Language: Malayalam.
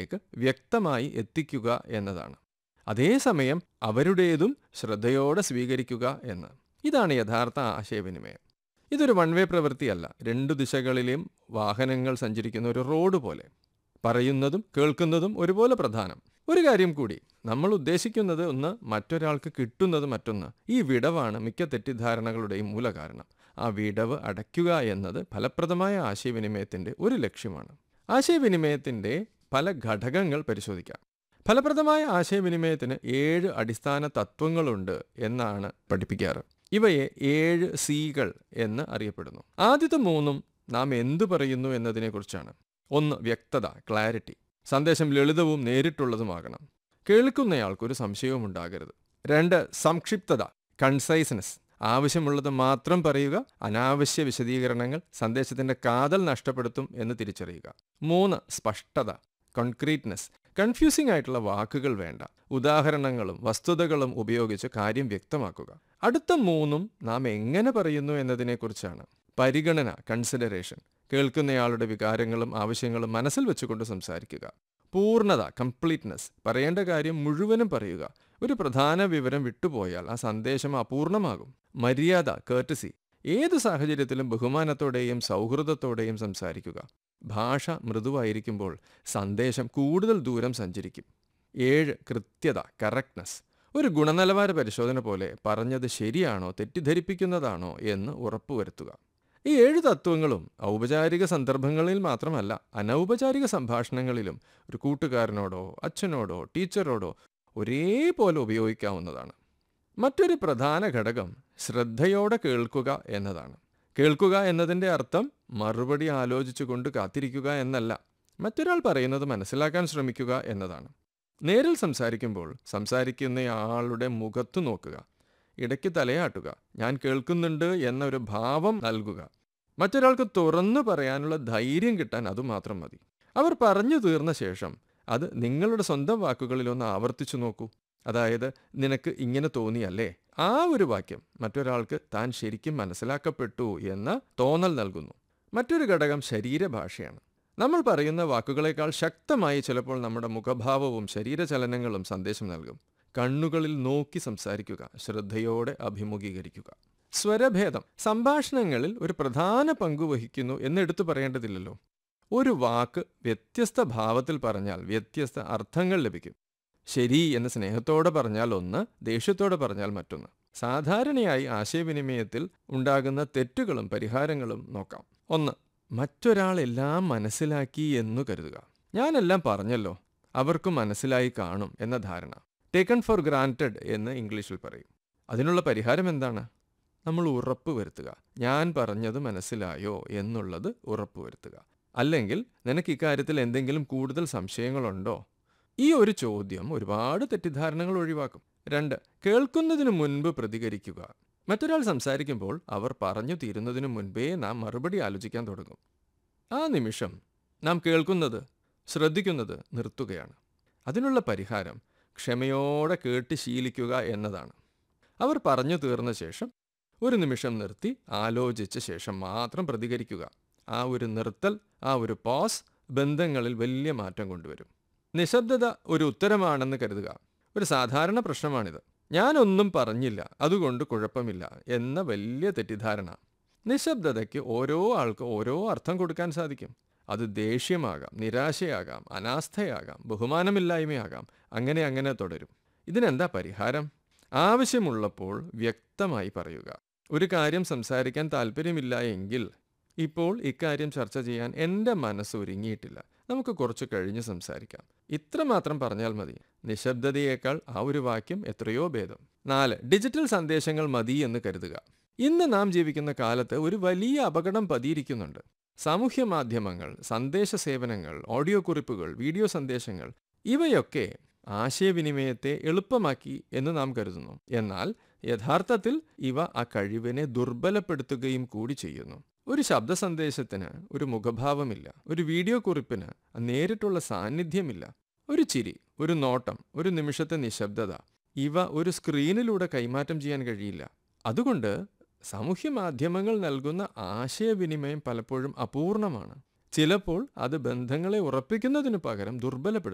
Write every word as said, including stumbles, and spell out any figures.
മനസ്സിലേക്ക് വ്യക്തമായി എത്തിക്കുക എന്നതാണ്. അതേസമയം അവരുടേതും ശ്രദ്ധയോടെ സ്വീകരിക്കുക എന്ന്. ഇതാണ് യഥാർത്ഥ ആശയവിനിമയം. ഇതൊരു വൺ വേ പ്രവൃത്തിയല്ല. രണ്ടു ദിശകളിലെയും വാഹനങ്ങൾ സഞ്ചരിക്കുന്ന ഒരു റോഡ് പോലെ. പറയുന്നതും കേൾക്കുന്നതും ഒരുപോലെ പ്രധാനം. ഒരു കാര്യം കൂടി, നമ്മൾ ഉദ്ദേശിക്കുന്നത് ഒന്ന്, മറ്റൊരാൾക്ക് കിട്ടുന്നത് മറ്റൊന്ന്. ഈ വിടവാണ് മിക്ക തെറ്റിദ്ധാരണകളുടെയും മൂലകാരണം. ആ വിടവ് അടയ്ക്കുക എന്നത് ഫലപ്രദമായ ആശയവിനിമയത്തിൻ്റെ ഒരു ലക്ഷ്യമാണ്. ആശയവിനിമയത്തിൻ്റെ പല ഘടകങ്ങൾ പരിശോധിക്കാം. ഫലപ്രദമായ ആശയവിനിമയത്തിന് ഏഴ് അടിസ്ഥാന തത്വങ്ങളുണ്ട് എന്നാണ് പഠിപ്പിക്കാറ്. ഇവയെ ഏഴ് സികൾ എന്ന് അറിയപ്പെടുന്നു. ആദ്യത്തെ മൂന്നും നാം എന്തു പറയുന്നു എന്നതിനെക്കുറിച്ചാണ്. ഒന്ന്, വ്യക്തത, ക്ലാരിറ്റി. സന്ദേശം ലളിതവും നേരിട്ടുള്ളതുമാകണം. കേൾക്കുന്നയാൾക്കൊരു സംശയവും ഉണ്ടാകരുത്. രണ്ട്, സംക്ഷിപ്തത, കൺസൈസ്നെസ്. ആവശ്യമുള്ളത് മാത്രം പറയുക. അനാവശ്യ വിശദീകരണങ്ങൾ സന്ദേശത്തിൻ്റെ കാതൽ നഷ്ടപ്പെടുത്തും എന്ന് തിരിച്ചറിയുക. മൂന്ന്, സ്പഷ്ടത, കോൺക്രീറ്റ്നെസ്. കൺഫ്യൂസിംഗ് ആയിട്ടുള്ള വാക്കുകൾ വേണ്ട. ഉദാഹരണങ്ങളും വസ്തുതകളും ഉപയോഗിച്ച് കാര്യം വ്യക്തമാക്കുക. അടുത്ത മൂന്നും നാം എങ്ങനെ പറയുന്നു എന്നതിനെക്കുറിച്ചാണ്. പരിഗണന, കൺസിഡറേഷൻ. കേൾക്കുന്നയാളുടെ വികാരങ്ങളും ആവശ്യങ്ങളും മനസ്സിൽ വെച്ചുകൊണ്ട് സംസാരിക്കുക. പൂർണ്ണത, കംപ്ലീറ്റ്നെസ്. പറയേണ്ട കാര്യം മുഴുവനും പറയുക. ഒരു പ്രധാന വിവരം വിട്ടുപോയാൽ ആ സന്ദേശം അപൂർണമാകും. മര്യാദ, കേർട്ടസി. ഏത് സാഹചര്യത്തിലും ബഹുമാനത്തോടെയും സൗഹൃദത്തോടെയും സംസാരിക്കുക. ഭാഷ മൃദുവായിരിക്കുമ്പോൾ സന്ദേശം കൂടുതൽ ദൂരം സഞ്ചരിക്കും. ഏഴ്, കൃത്യത, കറക്റ്റ്നെസ്. ഒരു ഗുണനിലവാര പരിശോധന പോലെ പറഞ്ഞത് ശരിയാണോ തെറ്റിദ്ധരിപ്പിക്കുന്നതാണോ എന്ന് ഉറപ്പുവരുത്തുക. ഈ ഏഴ് തത്വങ്ങളും ഔപചാരിക സന്ദർഭങ്ങളിൽ മാത്രമല്ല, അനൗപചാരിക സംഭാഷണങ്ങളിലും ഒരു കൂട്ടുകാരനോടോ അച്ഛനോടോ ടീച്ചറോടോ ഒരേപോലെ ഉപയോഗിക്കാവുന്നതാണ്. മറ്റൊരു പ്രധാന ഘടകം ശ്രദ്ധയോടെ കേൾക്കുക എന്നതാണ്. കേൾക്കുക എന്നതിൻ്റെ അർത്ഥം മറുപടി ആലോചിച്ചുകൊണ്ട് കാത്തിരിക്കുക എന്നല്ല. മറ്റൊരാൾ പറയുന്നത് മനസ്സിലാക്കാൻ ശ്രമിക്കുക എന്നതാണ്. നേരിൽ സംസാരിക്കുമ്പോൾ സംസാരിക്കുന്നയാളുടെ മുഖത്തു നോക്കുക. ഇടയ്ക്ക് തലയാട്ടുക. ഞാൻ കേൾക്കുന്നുണ്ട് എന്നൊരു ഭാവം നൽകുക. മറ്റൊരാൾക്ക് തുറന്നു പറയാനുള്ള ധൈര്യം കിട്ടാൻ അതുമാത്രം മതി. അവർ പറഞ്ഞു തീർന്ന ശേഷം അത് നിങ്ങളുടെ സ്വന്തം വാക്കുകളിലൊന്ന് ആവർത്തിച്ചു നോക്കൂ. അതായത്, നിനക്ക് ഇങ്ങനെ തോന്നിയല്ലേ? ആ ഒരു വാക്യം മറ്റൊരാൾക്ക് താൻ ശരിക്കും മനസ്സിലാക്കപ്പെട്ടു എന്ന തോന്നൽ നൽകുന്നു. മറ്റൊരു ഘടകം ശരീരഭാഷയാണ്. നമ്മൾ പറയുന്ന വാക്കുകളേക്കാൾ ശക്തമായി ചിലപ്പോൾ നമ്മുടെ മുഖഭാവവും ശരീരചലനങ്ങളും സന്ദേശം നൽകും. കണ്ണുകളിൽ നോക്കി സംസാരിക്കുക. ശ്രദ്ധയോടെ അഭിമുഖീകരിക്കുക. സ്വരഭേദം സംഭാഷണങ്ങളിൽ ഒരു പ്രധാന പങ്ക് വഹിക്കുന്നു എന്നെടുത്തു പറയേണ്ടതില്ലല്ലോ. ഒരു വാക്ക് വ്യത്യസ്ത ഭാവത്തിൽ പറഞ്ഞാൽ വ്യത്യസ്ത അർത്ഥങ്ങൾ ലഭിക്കും. ശരി എന്ന് സ്നേഹത്തോടെ പറഞ്ഞാൽ ഒന്ന്, ദേഷ്യത്തോടെ പറഞ്ഞാൽ മറ്റൊന്ന്. സാധാരണയായി ആശയവിനിമയത്തിൽ ഉണ്ടാകുന്ന തെറ്റുകളും പരിഹാരങ്ങളും നോക്കാം. ഒന്ന്, മറ്റൊരാൾ എല്ലാം മനസ്സിലാക്കി എന്നു കരുതുക. ഞാനെല്ലാം പറഞ്ഞല്ലോ, അവർക്കും മനസ്സിലായി കാണും എന്ന ധാരണ. ടേക്കൺ ഫോർ ഗ്രാൻറ്റഡ് എന്ന് ഇംഗ്ലീഷിൽ പറയും. അതിനുള്ള പരിഹാരം എന്താണ്? നമ്മൾ ഉറപ്പ് വരുത്തുക. ഞാൻ പറഞ്ഞത് മനസ്സിലായോ എന്നുള്ളത് ഉറപ്പ് വരുത്തുക. അല്ലെങ്കിൽ, നിനക്ക് ഇക്കാര്യത്തിൽ എന്തെങ്കിലും കൂടുതൽ സംശയങ്ങളുണ്ടോ? ഈ ഒരു ചോദ്യം ഒരുപാട് തെറ്റിദ്ധാരണകൾ ഒഴിവാക്കും. രണ്ട്, കേൾക്കുന്നതിന് മുൻപ് പ്രതികരിക്കുക. മറ്റൊരാൾ സംസാരിക്കുമ്പോൾ അവർ പറഞ്ഞു തീരുന്നതിനു മുൻപേ നാം മറുപടി ആലോചിക്കാൻ തുടങ്ങും. ആ നിമിഷം നാം കേൾക്കുന്നത്, ശ്രദ്ധിക്കുന്നത് നിർത്തുകയാണ്. അതിനുള്ള പരിഹാരം ക്ഷമയോടെ കേട്ട് ശീലിക്കുക എന്നതാണ്. അവർ പറഞ്ഞു തീർന്ന ശേഷം ഒരു നിമിഷം നിർത്തി ആലോചിച്ച ശേഷം മാത്രം പ്രതികരിക്കുക. ആ ഒരു നിർത്തൽ, ആ ഒരു പോസ് ബന്ധങ്ങളിൽ വലിയ മാറ്റം കൊണ്ടുവരും. നിശബ്ദത ഒരു ഉത്തരമാണെന്ന് കരുതുക. ഒരു സാധാരണ പ്രശ്നമാണിത്. ഞാനൊന്നും പറഞ്ഞില്ല, അതുകൊണ്ട് കുഴപ്പമില്ല എന്ന വലിയ തെറ്റിദ്ധാരണ. നിശബ്ദതയ്ക്ക് ഓരോ ആൾക്ക് ഓരോ അർത്ഥം കൊടുക്കാൻ സാധിക്കും. അത് ദേഷ്യമാകാം, നിരാശയാകാം, അനാസ്ഥയാകാം, ബഹുമാനമില്ലായ്മയാകാം. അങ്ങനെ അങ്ങനെ തുടരും. ഇതിനെന്താ പരിഹാരം? ആവശ്യമുള്ളപ്പോൾ വ്യക്തമായി പറയുക. ഒരു കാര്യം സംസാരിക്കാൻ താല്പര്യമില്ല എങ്കിൽ, ഇപ്പോൾ ഇക്കാര്യം ചർച്ച ചെയ്യാൻ എൻ്റെ മനസ്സ് ഒരുങ്ങിയിട്ടില്ല, നമുക്ക് കുറച്ച് കഴിഞ്ഞ് സംസാരിക്കാം, ഇത്രമാത്രം പറഞ്ഞാൽ മതി. നിശബ്ദതയേക്കാൾ ആ ഒരു വാക്യം എത്രയോ ഭേദം. നാല്, ഡിജിറ്റൽ സന്ദേശങ്ങൾ മതി എന്ന് കരുതുക. ഇന്ന് നാം ജീവിക്കുന്ന കാലത്ത് ഒരു വലിയ അപകടം പതിയിരിക്കുന്നുണ്ട്. സാമൂഹ്യ മാധ്യമങ്ങൾ, സന്ദേശ സേവനങ്ങൾ, ഓഡിയോ കുറിപ്പുകൾ, വീഡിയോ സന്ദേശങ്ങൾ, ഇവയൊക്കെ ആശയവിനിമയത്തെ എളുപ്പമാക്കി എന്ന് നാം കരുതുന്നു. എന്നാൽ യഥാർത്ഥത്തിൽ ഇവ ആ കഴിവിനെ ദുർബലപ്പെടുത്തുകയും കൂടി ചെയ്യുന്നു. ഒരു ശബ്ദ സന്ദേശത്തിന് ഒരു മുഖഭാവമില്ല. ഒരു വീഡിയോ കുറിപ്പിന് നേരിട്ടുള്ള സാന്നിധ്യമില്ല. ഒരു ചിരി, ഒരു നോട്ടം, ഒരു നിമിഷത്തെ നിശബ്ദത, ഇവ ഒരു സ്ക്രീനിലൂടെ കൈമാറ്റം ചെയ്യാൻ കഴിയില്ല. അതുകൊണ്ട് സാമൂഹ്യ മാധ്യമങ്ങൾ നൽകുന്ന ആശയവിനിമയം പലപ്പോഴും അപൂർണമാണ്. ചിലപ്പോൾ അത് ബന്ധങ്ങളെ ഉറപ്പിക്കുന്നതിനു പകരം ദുർബലപ്പെടുത്തും.